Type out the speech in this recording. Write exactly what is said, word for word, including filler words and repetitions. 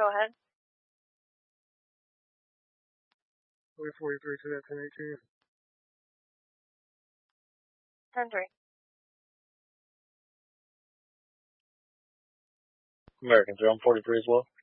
Go ahead. We're forty-three to that ten eighteen. ten three. American three, I'm forty-three as well.